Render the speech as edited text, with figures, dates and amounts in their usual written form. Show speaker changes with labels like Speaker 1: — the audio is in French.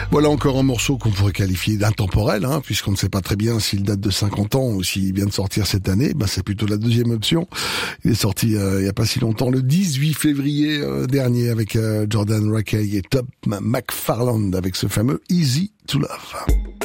Speaker 1: Voilà encore un morceau qu'on pourrait qualifier d'intemporel, puisqu'on ne sait pas très bien s'il date de 50 ans ou s'il vient de sortir cette année. C'est plutôt la deuxième option. Il est sorti il y a pas si longtemps, le 18 février dernier, avec Jordan Rakei et Tom McFarland, avec ce fameux Easy to Love.